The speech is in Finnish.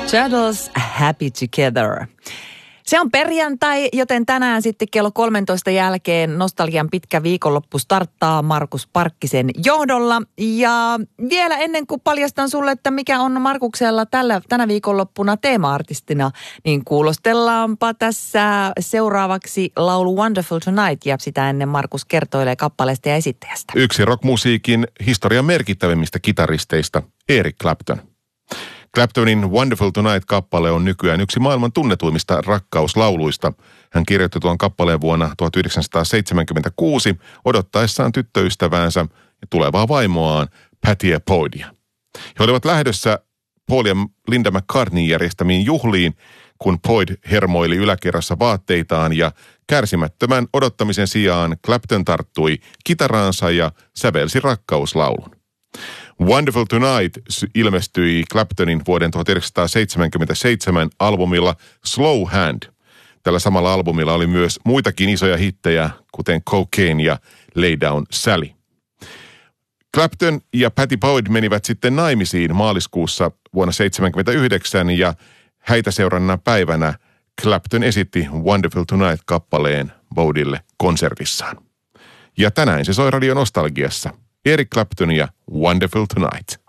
Turtles Happy Together. Se on perjantai, joten tänään sitten kello 13 jälkeen Nostalgian pitkä viikonloppu starttaa Markus Parkkisen johdolla. Ja vielä ennen kuin paljastan sulle, että mikä on Markuksella tänä viikonloppuna teema-artistina, niin kuulostellaanpa tässä seuraavaksi laulu Wonderful Tonight, ja sitä ennen Markus kertoilee kappaleesta ja esittäjästä. Yksi rockmusiikin historian merkittävimmistä kitaristeista, Eric Clapton. Claptonin Wonderful Tonight-kappale on nykyään yksi maailman tunnetuimmista rakkauslauluista. Hän kirjoitti tuon kappaleen vuonna 1976 odottaessaan tyttöystäväänsä ja tulevaa vaimoaan Pattia Boydia. He olivat lähdössä Paul ja Linda McCartneyn järjestämiin juhliin, kun Boyd hermoili yläkerrassa vaatteitaan ja kärsimättömän odottamisen sijaan Clapton tarttui kitaraansa ja sävelsi rakkauslaulun. Wonderful Tonight ilmestyi Claptonin vuoden 1977 albumilla Slow Hand. Tällä samalla albumilla oli myös muitakin isoja hittejä, kuten Cocaine ja Lay Down Sally. Clapton ja Pattie Boyd menivät sitten naimisiin maaliskuussa vuonna 1979 ja häitä seurannana päivänä Clapton esitti Wonderful Tonight-kappaleen Boydille konsertissaan. Ja tänään se soi Radio Nostalgiassa. Eric Clapton ja Wonderful Tonight.